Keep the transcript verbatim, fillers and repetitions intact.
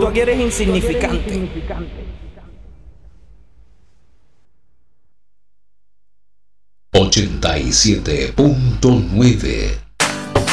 aquí eres insignificante. ochenta y siete punto nueve